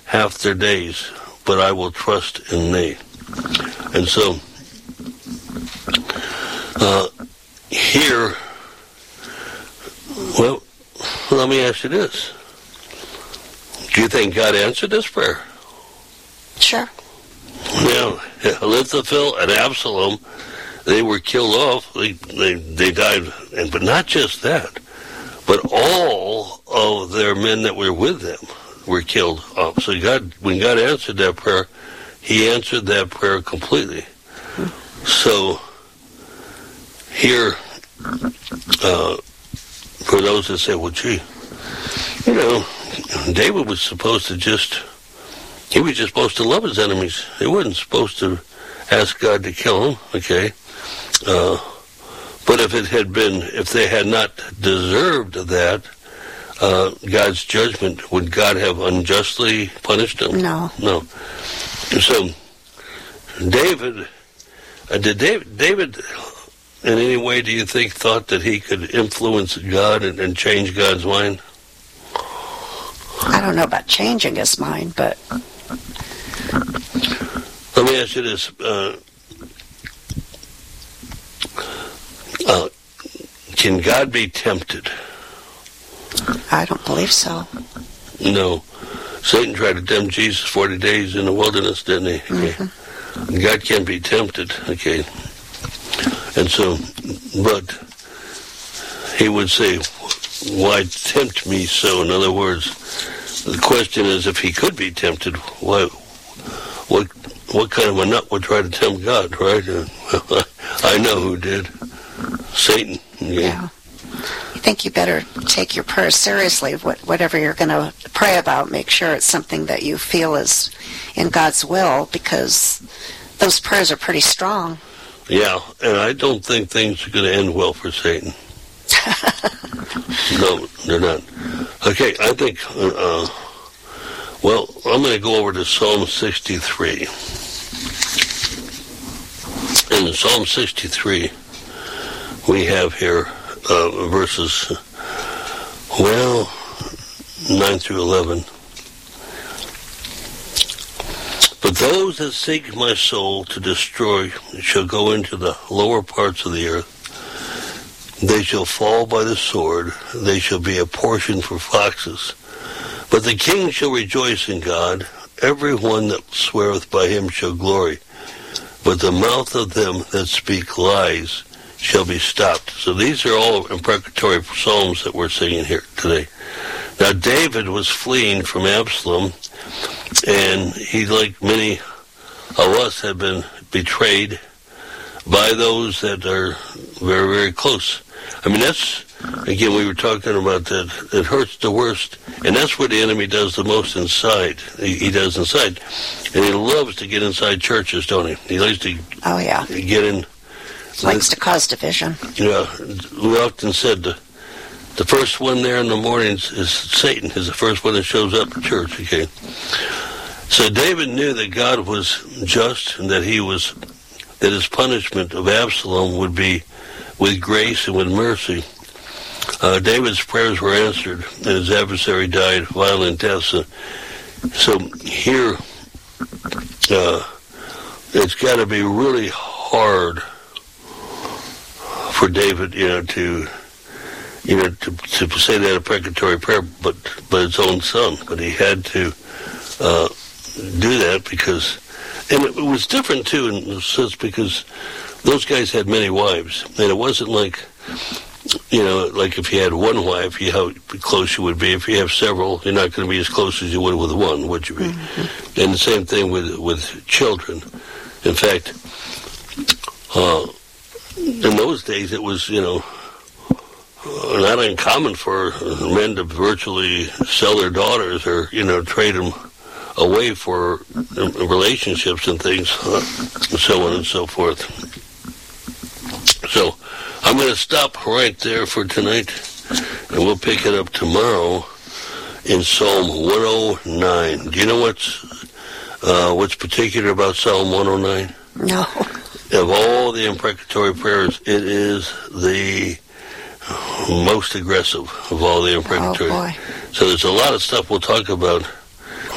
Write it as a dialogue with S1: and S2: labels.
S1: half their days, but I will trust in thee. And so, here, well, let me ask you this. Do you think God answered this prayer?
S2: Sure.
S1: Now, Ahithophel and Absalom, they were killed off. They died. But not just that, but all of their men that were with them were killed off. So when God answered that prayer, he answered that prayer completely. So here, for those that say, well, gee, David was supposed to he was just supposed to love his enemies. He wasn't supposed to ask God to kill him, okay? But if they had not deserved that, God's judgment, would God have unjustly punished them?
S2: No.
S1: No. So, David, did David in any way, do you think, thought that he could influence God and change God's mind?
S2: I don't know about changing his mind, but...
S1: Let me ask you this. Can God be tempted?
S2: I don't believe so.
S1: No. Satan tried to tempt Jesus 40 days in the wilderness, didn't he?
S2: Mm-hmm.
S1: Okay. God can't be tempted, okay. And so, but he would say, why tempt me so? In other words, the question is, if he could be tempted, what kind of a nut would try to tempt God, right? I know who did. Satan.
S2: Yeah. I think you better take your prayer seriously. Whatever you're going to pray about, make sure it's something that you feel is in God's will, because those prayers are pretty strong.
S1: Yeah, and I don't think things are going to end well for Satan. No, they're not. Okay, I think, well, I'm going to go over to Psalm 63. In Psalm 63, we have here verses, 9 through 11. But those that seek my soul to destroy shall go into the lower parts of the earth. They shall fall by the sword. They shall be a portion for foxes. But the king shall rejoice in God. Every one that sweareth by him shall glory. But the mouth of them that speak lies shall be stopped. So these are all imprecatory psalms that we're singing here today. Now David was fleeing from Absalom, and he, like many of us, had been betrayed by those that are very, very close. I mean, that's, again, we were talking about that. It hurts the worst, and that's what the enemy does the most inside. He does inside. And he loves to get inside churches, don't he? He likes to get in.
S2: Likes to cause division.
S1: Yeah, we often said the first one there in the mornings is Satan, is the first one that shows up at church, okay? So David knew that God was just, and that his punishment of Absalom would be with grace and with mercy. David's prayers were answered, and his adversary died violent death. So here, it's got to be really hard for David, to say that imprecatory prayer, but his own son. But he had to do that because, and it was different too in the sense because those guys had many wives, and it wasn't like, like if you had one wife, how close you would be. If you have several, you're not going to be as close as you would with one, would you be? Mm-hmm. And the same thing with children. In fact, in those days, it was, not uncommon for men to virtually sell their daughters or, trade them away for relationships and things, and so on and so forth. So I'm going to stop right there for tonight, and we'll pick it up tomorrow in Psalm 109. Do you know what's particular about Psalm 109?
S2: No.
S1: Of all the imprecatory prayers, it is the most aggressive of all the imprecatory.
S2: Oh, boy.
S1: So there's a lot of stuff we'll talk about